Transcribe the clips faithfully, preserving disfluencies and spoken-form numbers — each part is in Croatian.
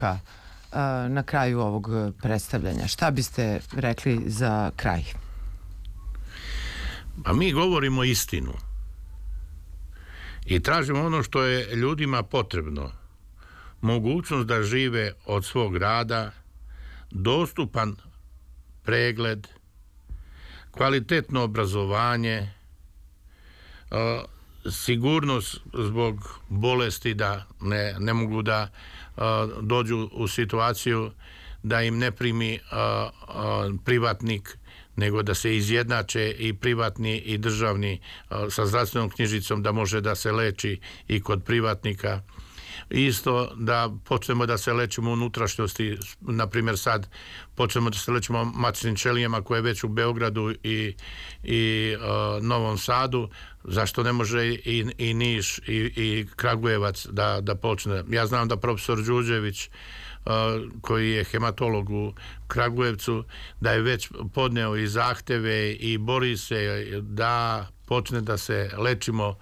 poruka na kraju ovog predstavljanja? Šta biste rekli za kraj? Pa mi govorimo istinu i tražimo ono što je ljudima potrebno. Mogućnost da žive od svog rada, dostupan pregled, kvalitetno obrazovanje, sigurnost zbog bolesti, da ne, ne mogu da dođu u situaciju da im ne primi privatnik, nego da se izjednače i privatni i državni sa zdravstvenom knjižicom, da može da se leči i kod privatnika. Isto da počnemo da se lečimo u unutrašnjosti, na primjer sad počnemo da se lečimo matičnim ćelijama koje je već u Beogradu i, i uh, Novom Sadu, zašto ne može i, i Niš i, i Kragujevac da, da počne. Ja znam da profesor Đuđević, uh, koji je hematolog u Kragujevcu, da je već podneo i zahteve i bori se da počne da se lečimo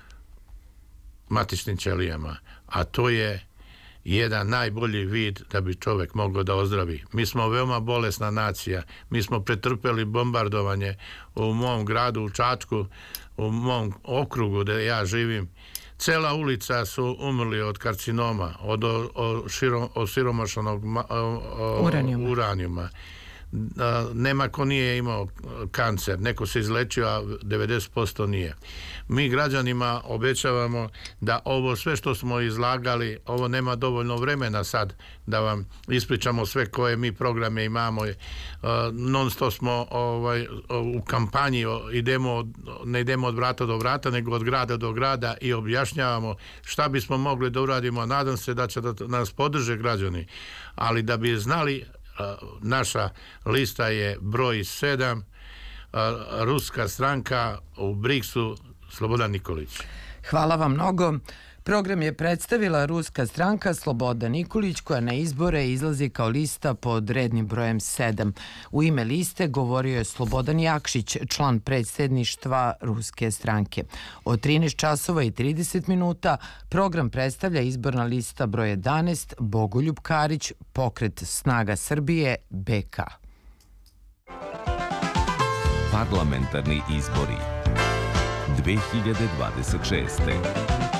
matičnim ćelijama, a to je jedan najbolji vid da bi čovjek mogao da ozdravi. Mi smo veoma bolesna nacija, mi smo pretrpeli bombardovanje u mom gradu, u Čačku, u mom okrugu gde ja živim. Cela ulica su umrli od karcinoma, od osiromašenog uranijuma. uranijuma. Nema ko nije imao kancer, neko se izlečio, a devedeset posto nije. Mi građanima obećavamo da ovo sve što smo izlagali, ovo nema dovoljno vremena sad da vam ispričamo sve koje mi programe imamo. Non stop smo ovaj, u kampanji, idemo, ne idemo od vrata do vrata, nego od grada do grada i objašnjavamo šta bismo mogli da uradimo. Nadam se da će da nas podrže građani, ali da bi znali, naša lista je broj sedam, Ruska stranka, u Briksu, Slobodan Nikolić. Hvala vam mnogo. Program je predstavila Ruska stranka Slobodan Nikolić, koja na izbore izlazi kao lista pod rednim brojem sedam. U ime liste govorio je Slobodan Jakšić, član predsjedništva Ruske stranke. Od trinaest časova i trideset minuta program predstavlja izborna lista broj jedanaest Bogoljub Karić, Pokret Snaga Srbije, B K. Parlamentarni izbori dve hiljade dvadeset šeste.